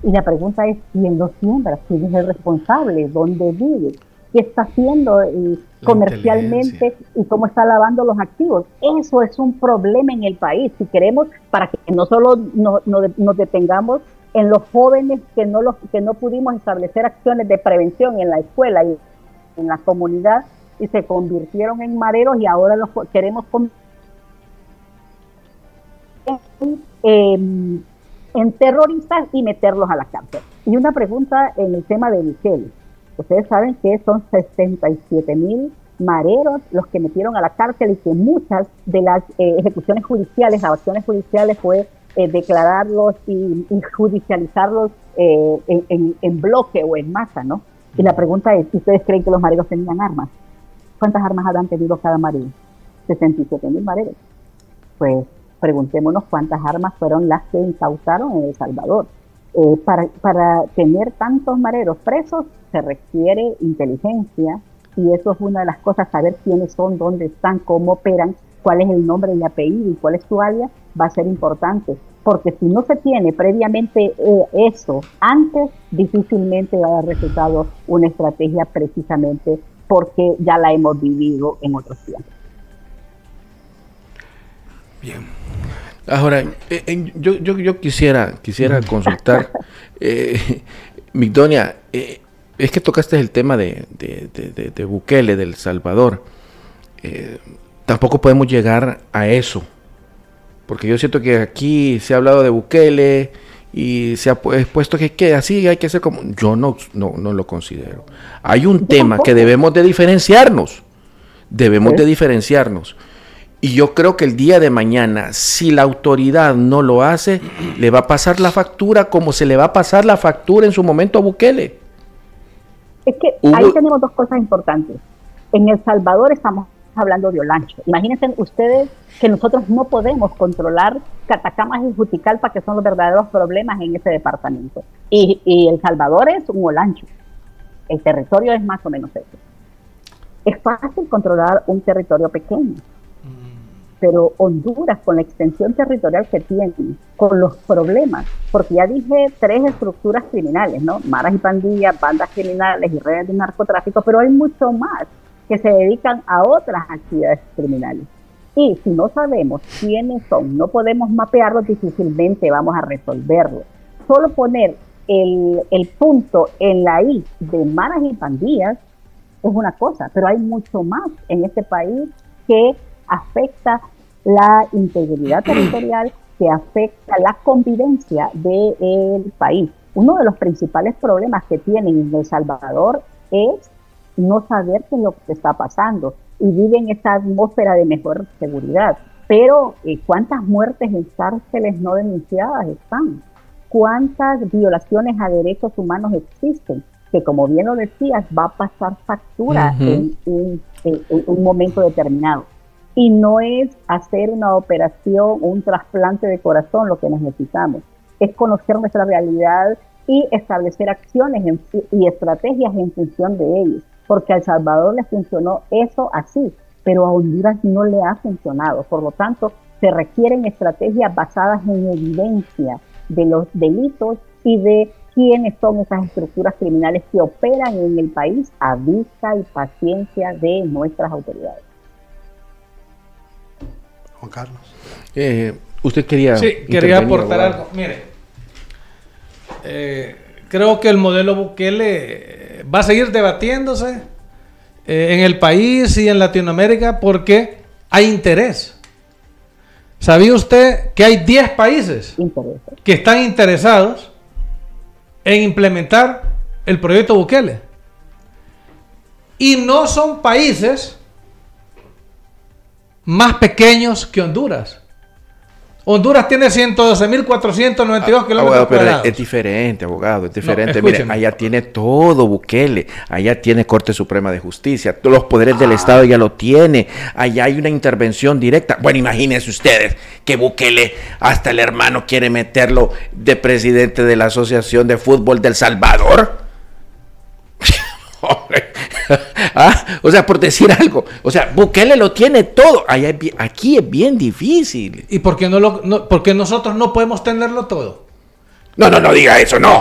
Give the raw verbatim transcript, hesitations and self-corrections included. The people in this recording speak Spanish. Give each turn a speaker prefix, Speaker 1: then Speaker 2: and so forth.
Speaker 1: Y la pregunta es, ¿quién lo siembra? ¿Quién es el responsable? ¿Dónde vive? ¿Qué está haciendo eh, comercialmente y cómo está lavando los activos? Eso es un problema en el país. Si queremos, para que no solo no, no, nos detengamos en los jóvenes que no, los, que no pudimos establecer acciones de prevención en la escuela y en la comunidad y se convirtieron en mareros y ahora los queremos convertir en, eh, en terroristas y meterlos a la cárcel. Y una pregunta en el tema de Bukele. Ustedes saben que son sesenta y siete mil mareros los que metieron a la cárcel y que muchas de las eh, ejecuciones judiciales, las acciones judiciales fue eh, declararlos y, y judicializarlos eh, en, en, en bloque o en masa, ¿no? Y la pregunta es, ¿ustedes creen que los mareros tenían armas? ¿Cuántas armas habrán tenido cada marero? sesenta y siete mil mareros. Pues preguntémonos cuántas armas fueron las que incautaron en El Salvador. Eh, para, para tener tantos mareros presos se requiere inteligencia y eso es una de las cosas, saber quiénes son, dónde están, cómo operan, cuál es el nombre y apellido y cuál es su alias, va a ser importante. Porque si no se tiene previamente eh, eso antes, difícilmente va a dar resultado una estrategia precisamente porque ya la hemos vivido en otros tiempos.
Speaker 2: Bien. Ahora, eh, eh, yo, yo, yo quisiera, quisiera consultar, eh, Migdonia, eh, es que tocaste el tema de, de, de, de, de Bukele, de El Salvador. Eh, tampoco podemos llegar a eso, porque yo siento que aquí se ha hablado de Bukele y se ha puesto que, que así hay que hacer como... Yo no, no, no lo considero. Hay un tema que debemos de diferenciarnos, debemos de diferenciarnos. Y yo creo que el día de mañana, si la autoridad no lo hace, le va a pasar la factura como se le va a pasar la factura en su momento a Bukele.
Speaker 1: Es que Hubo... ahí tenemos dos cosas importantes. En El Salvador estamos hablando de Olancho. Imagínense ustedes que nosotros no podemos controlar Catacamas y Juticalpa, que son los verdaderos problemas en ese departamento. Y, y El Salvador es un Olancho. El territorio es más o menos eso. Es fácil controlar un territorio pequeño. Pero Honduras, con la extensión territorial que tiene, con los problemas, porque ya dije tres estructuras criminales, ¿no? Maras y pandillas, bandas criminales y redes de narcotráfico, pero hay mucho más que se dedican a otras actividades criminales. Y si no sabemos quiénes son, no podemos mapearlos, difícilmente vamos a resolverlo. Solo poner el, el punto en la I de maras y pandillas es una cosa, pero hay mucho más en este país que afecta la integridad territorial, que afecta la convivencia del país. Uno de los principales problemas que tienen en El Salvador es no saber qué es lo que está pasando y viven esa atmósfera de mejor seguridad. Pero eh, ¿cuántas muertes en cárceles no denunciadas están? ¿Cuántas violaciones a derechos humanos existen? Que como bien lo decías, va a pasar factura uh-huh. en, en, en, en un momento determinado. Y no es hacer una operación, un trasplante de corazón lo que necesitamos. Es conocer nuestra realidad y establecer acciones en, y estrategias en función de ellos. Porque a El Salvador le funcionó eso así, pero a Honduras no le ha funcionado. Por lo tanto, se requieren estrategias basadas en evidencia de los delitos y de quiénes son esas estructuras criminales que operan en el país a vista y paciencia de nuestras autoridades.
Speaker 2: Juan Carlos. Eh, usted quería...
Speaker 3: Sí, quería aportar algo. Mire, eh, creo que el modelo Bukele va a seguir debatiéndose eh, en el país y en Latinoamérica porque hay interés. ¿Sabía usted que hay diez países que están interesados en implementar el proyecto Bukele? Y no son países más pequeños que Honduras. Honduras tiene ciento doce mil cuatrocientos noventa y dos kilómetros
Speaker 2: abogado, pero
Speaker 3: cuadrados.
Speaker 2: Es diferente, abogado, es diferente.
Speaker 3: No,
Speaker 2: mire, allá tiene todo Bukele, allá tiene Corte Suprema de Justicia, todos los poderes ah. del Estado ya lo tiene, allá hay una intervención directa. Bueno, imagínense ustedes que Bukele, hasta el hermano quiere meterlo de presidente de la Asociación de Fútbol del Salvador. ¿Ah? O sea, por decir algo, o sea, Bukele lo tiene todo. Allá es bien, aquí es bien difícil.
Speaker 3: ¿Y por qué no lo, no, por qué nosotros no podemos tenerlo todo?
Speaker 2: No, no, no diga eso, no.